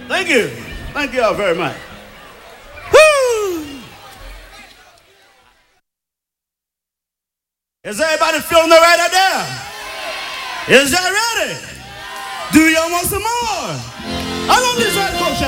Thank you. Thank you all very much. Woo! Is everybody feeling all right out there? Is y'all ready? Do y'all want some more? How long is that, Coach?